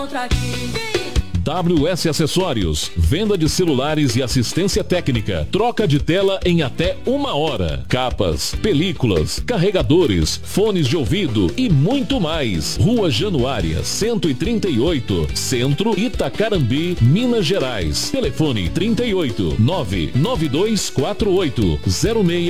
WS Acessórios, venda de celulares e assistência técnica, troca de tela em até 1 hora, capas, películas, carregadores, fones de ouvido e muito mais. Rua Januária, 138, Centro, Itacarambi, Minas Gerais. Telefone 38 99248 06